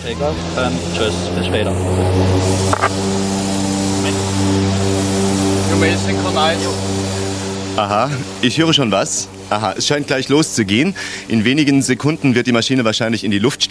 Takeoff, dann tschüss, bis später. You may synchronize. Aha, ich höre schon was. Aha, es scheint gleich loszugehen. In wenigen Sekunden wird die Maschine wahrscheinlich in die Luft